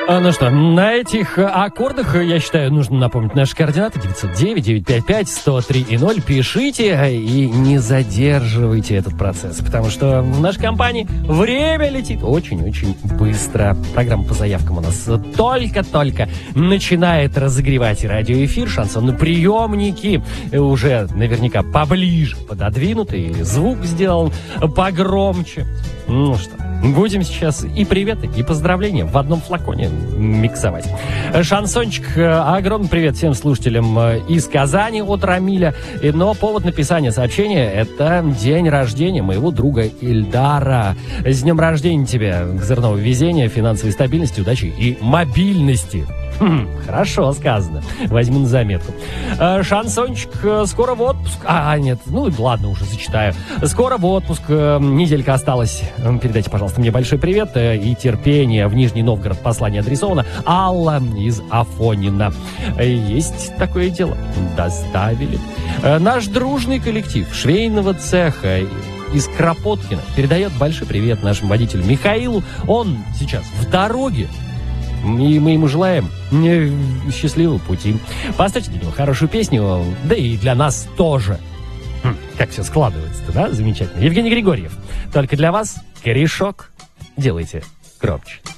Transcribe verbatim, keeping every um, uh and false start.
Ну что, на этих аккордах, я считаю, нужно напомнить наши координаты. девятьсот девять девятьсот пятьдесят пять сто три и ноль. Пишите и не задерживайте этот процесс, потому что в нашей компании время летит очень-очень быстро. Программа по заявкам у нас только-только начинает разогревать радиоэфир. Шансонно-приемники уже наверняка поближе пододвинуты, и звук сделан погромче. Ну что, будем сейчас и приветы, и поздравления в одном флаконе миксовать. Шансончик, огромный привет всем слушателям из Казани от Рамиля. Но повод написания сообщения — это день рождения моего друга Ильдара. С днем рождения тебя, козырного везения, финансовой стабильности, удачи и мобильности. Хм, хорошо сказано. Возьму на заметку. Шансончик, скоро в отпуск. А, нет, ну ладно, уже зачитаю. Скоро в отпуск. Неделька осталась. Передайте, пожалуйста, мне большой привет и терпение. В Нижний Новгород послание адресовано. Алла из Афонина. Есть такое дело. Доставили. Наш дружный коллектив швейного цеха из Кропоткина передает большой привет нашему водителю Михаилу. Он сейчас в дороге. И мы ему желаем счастливого пути. Поставьте для него хорошую песню, да и для нас тоже. Хм, как все складывается-то, да? Замечательно. Евгений Григорьев. Только для вас корешок. Делайте громче.